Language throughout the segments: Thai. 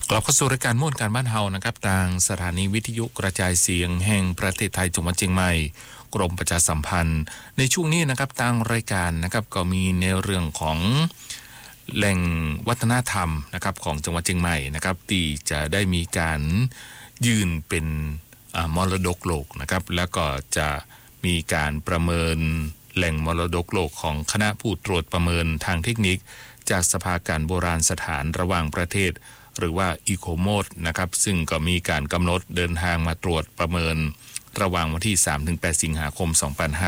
กลับเข้าสู่รายการม่วนการบ้านเฮานะครับทางสถานีวิทยุกระจายเสียงแห่งประเทศไทยจังหวัดเชียงใหม่กรมประชาสัมพันธ์ในช่วงนี้นะครับทางรายการนะครับก็มีในเรื่องของแหล่งวัฒนธรรมนะครับของจังหวัดเชียงใหม่นะครับที่จะได้มีการยื่นเป็นมรดกโลกนะครับแล้วก็จะมีการประเมินแหล่งมรดกโลกของคณะผู้ตรวจประเมินทางเทคนิคจากสภาการโบราณสถานระหว่างประเทศหรือว่าอีโคโมดนะครับซึ่งก็มีการกำหนดเดินทางมาตรวจประเมินระหว่างวันที่ 3-8 สิงหาคม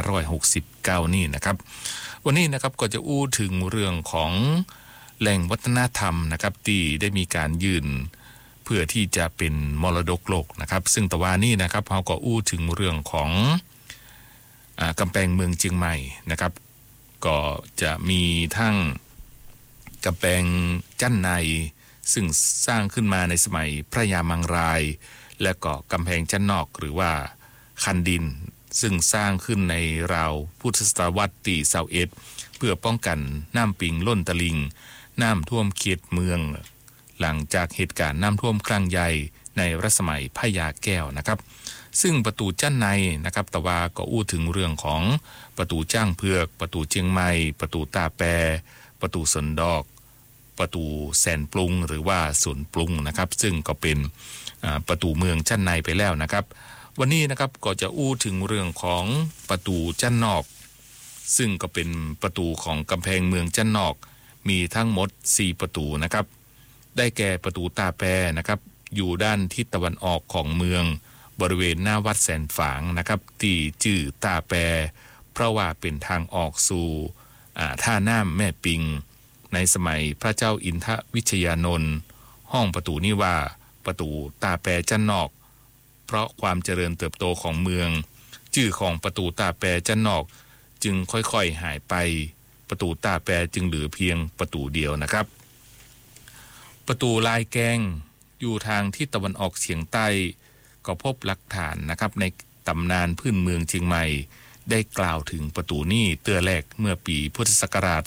2569 นี่นะครับวันนี้นะครับก็จะอู้ถึงเรื่องของแหล่งวัฒนธรรมนะครับที่ได้มีการยื่นเพื่อที่จะเป็นมรดกโลกนะครับซึ่งตะวันนี้นะครับเราก็อู้ถึงเรื่องของกำแพงเมืองเชียงใหม่นะครับก็จะมีทั้งกำแพงจั้นในซึ่งสร้างขึ้นมาในสมัยพระยามังรายและก็กำแพงจั้นนอกหรือว่าคันดินซึ่งสร้างขึ้นในราวพุทธศตวรรษที่21เพื่อป้องกันน้ำปิงล้นตลิ่งน้ำท่วมเขตเมืองหลังจากเหตุการณ์น้ำท่วมครั้งใหญ่ในรัชสมัยพระยาแก้วนะครับซึ่งประตูจั้นในนะครับตะวาก็อู้ถึงเรื่องของประตูจ้างเผือกประตูเชียงใหม่ประตูตาแปประตูสนดอกประตูแสนปรุงหรือว่าสวนปรุงนะครับซึ่งก็เป็นประตูเมืองจั้นในไปแล้วนะครับวันนี้นะครับก็จะอู้ถึงเรื่องของประตูจั้นนอกซึ่งก็เป็นประตูของกำแพงเมืองจั้นนอกมีทั้งหมด4ประตูนะครับได้แก่ประตูตาแปนะครับอยู่ด้านทิศตะวันออกของเมืองบริเวณหน้าวัดแสนฝางนะครับที่ชื่อตาแปเพราะว่าเป็นทางออกสู่ท่าน้ำแม่ปิงในสมัยพระเจ้าอินทวิชยานนท์ห้องประตูนี้ว่าประตูตาแปจั้นนอกเพราะความเจริญเติบโตของเมืองชื่อของประตูตาแปจั้นนอกจึงค่อยๆหายไปประตูตาแปจึงเหลือเพียงประตูเดียวนะครับประตูลายแกงอยู่ทางทิศตะวันออกเฉียงใต้ก็พบหลักฐานนะครับในตำนานพื้นเมืองเชียงใหม่ได้กล่าวถึงประตูนี้เตื้อแรกเมื่อปีพุทธศักราช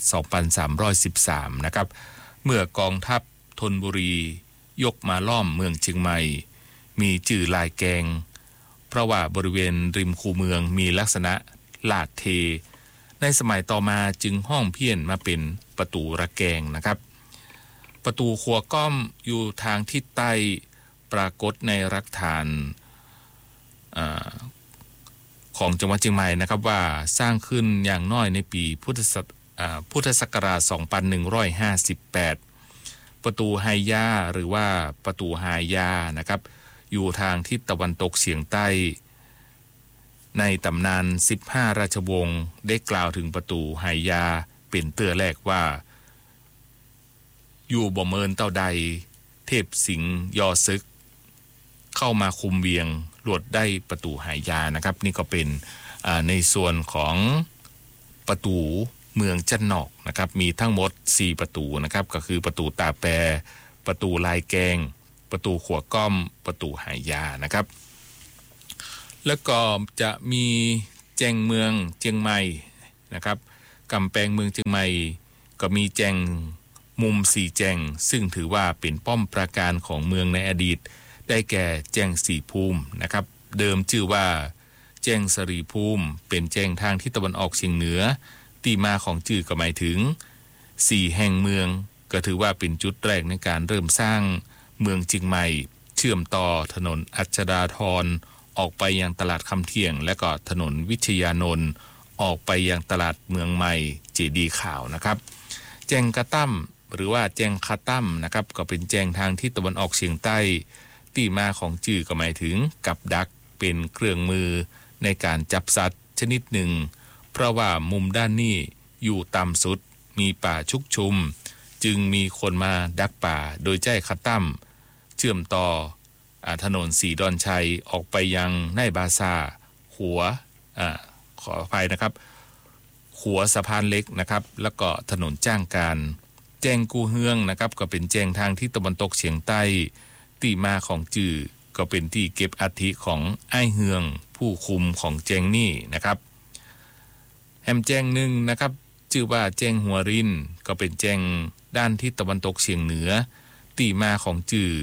2313 นะครับเมื่อกองทัพธนบุรียกมาล้อมเมืองเชียงใหม่มีชื่อลายแกงเพราะว่าบริเวณริมคูเมืองมีลักษณะลาดเทในสมัยต่อมาจึงห้องเพี้ยนมาเป็นประตูระแกงนะครับประตูขัวก้อมอยู่ทางทิศใต้ปรากฏในหลักฐานของจังหวัดเชียงใหม่นะครับว่าสร้างขึ้นอย่างน้อยในปีพุทธศักราช 2158 ประตูไฮยาหรือว่าประตูไฮยานะครับอยู่ทางทิศตะวันตกเฉียงใต้ในตำนาน15ราชวงศ์ได้กล่าวถึงประตูไฮยาเป็นเตื้อแรกว่าอยู่บ่เมินเต้าใดเทพสิงห์ยอซึกเข้ามาคุมเวียงลวดได้ประตูหายานะครับนี่ก็เป็นในส่วนของประตูเมืองจั้นนอกนะครับมีทั้งหมด4ประตูนะครับก็คือประตูตาแปประตูลายแกงประตูขัวก้อมประตูหายานะครับแล้วก็จะมีแจงเมืองเชียงใหม่นะครับกำแพงเมืองเชียงใหม่ก็มีแจงมุม4แจงซึ่งถือว่าเป็นป้อมปราการของเมืองในอดีตได้แก่แจ้งสีภูมินะครับเดิมชื่อว่าแจ้งสรีภูมิเป็นแจ้งทางทิศตะวันออกเฉียงเหนือที่มาของชื่อก็หมายถึง4แห่งเมืองก็ถือว่าเป็นจุดแรกในการเริ่มสร้างเมืองเชียงใหม่เชื่อมต่อถนนอัชดาธรออกไปยังตลาดคำเที่ยงและก็ถนนวิทยานนท์ออกไปยังตลาดเมืองใหม่เจดีย์ขาวนะครับแจ้งกระตั้มหรือว่าแจ้งคาตั้มนะครับก็เป็นแจ้งทางทิศตะวันออกเฉียงใต้ที่มาของชื่อก็หมายถึงกับดักเป็นเครื่องมือในการจับสัตว์ชนิดหนึ่งเพราะว่ามุมด้านนี้อยู่ต่ำสุดมีป่าชุกชุมจึงมีคนมาดักป่าโดยใช้คัตตั้มเชื่อมต่อถนนสีดอนชัยออกไปยังไนบาซาหัวขออภัยนะครับหัวสะพานเล็กนะครับแล้วก็ถนนจ้างการแจ้งกูเฮืองนะครับก็เป็นแจ้งทางที่ตะวันตกเฉียงใต้ที่มาของจื่อก็เป็นที่เก็บอัฐิของไอ้เฮืองผู้คุมของแจ้งนี่นะครับแฮมแจ้งหนึ่งนะครับชื่อว่าแจ้งหัวรินก็เป็นแจ้งด้านทิศตะวันตกเฉียงเหนือที่มาของจื่อ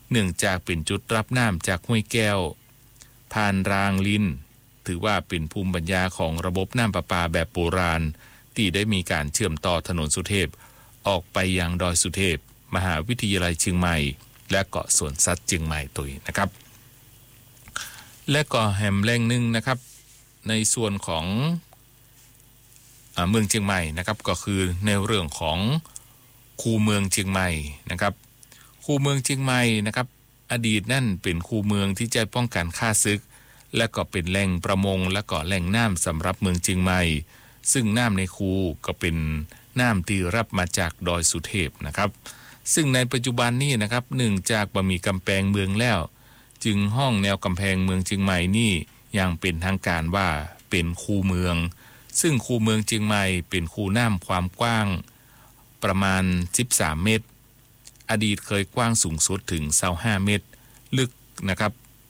เนื่องจากเป็นจุดรับน้ำจากห้วยแก้วผ่านรางลินถือว่าเป็นภูมิปัญญาของระบบน้ำประปาแบบโบราณที่ได้มีการเชื่อมต่อถนนสุเทพออกไปยังดอยสุเทพมหาวิทยาลัยเชียงใหม่และเกาะสวนสัตว์เชียงใหม่ตัวนะครับและก็แห่งแหล่งหนึ่งนะครับในส่วนของเมืองเชียงใหม่นะครับก็คือในเรื่องของคูเมืองเชียงใหม่นะครับคูเมืองเชียงใหม่นะครับอดีตนั่นเป็นคูเมืองที่จะป้องกันฆ่าศึกและก็เป็นแหล่งประมงและก็แหล่งน้ำสำหรับเมืองเชียงใหม่ซึ่งน้ำในคูก็เป็นน้ำที่รับมาจากดอยสุเทพนะครับซึ่งในปัจจุบันนี้นะครับเนื่องจากบ่มีกำแพงเมืองแล้วจึงห้องแนวกำแพงเมืองเชียงใหม่นี่ยังเป็นทางการว่าเป็นคูเมืองซึ่งคูเมืองเชียงใหม่เป็นคูน้ำความกว้างประมาณ13เมตรอดีตเคยกว้างสูงสุดถึง25เมตรลึกนะครับ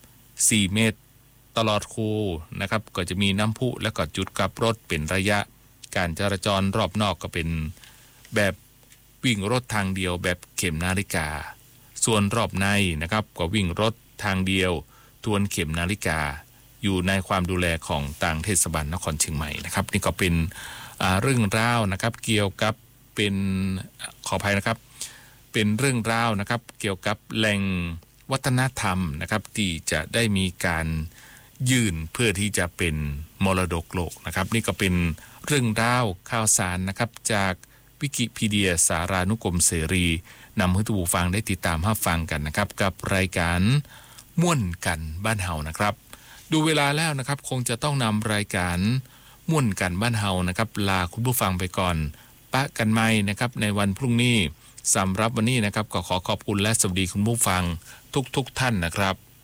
4เมตรตลอดคูนะครับก็จะมีน้ำพุและก็จุดกลับรถเป็นระยะการจราจรรอบนอกก็เป็นแบบวิ่งรถทางเดียวแบบเข็มนาฬิกาส่วนรอบในนะครับก็วิ่งรถทางเดียวทวนเข็มนาฬิกาอยู่ในความดูแลของต่างเทศบาลนครเชียงใหม่นะครับนี่ก็เป็นเรื่องราวนะครับเกี่ยวกับเป็นขออภัยนะครับเป็นเรื่องราวนะครับเกี่ยวกับแหล่งวัฒนธรรมนะครับที่จะได้มีการยื่นเพื่อที่จะเป็นมรดกโลกนะครับนี่ก็เป็นเรื่องราวข่าวสารนะครับจากวิกิพีเดียสารานุกรมเสรีนำให้ทุกผู้ฟังได้ติดตามรับฟังกันนะครับกับรายการม่วนกันบ้านเฮานะครับดูเวลาแล้วนะครับคงจะต้องนำรายการม่วนกันบ้านเฮานะครับลาคุณผู้ฟังไปก่อนปะกันใหม่นะครับในวันพรุ่งนี้สำหรับวันนี้นะครับก็ขอขอบคุณและสวัสดีคุณผู้ฟังทุกท่านนะครับ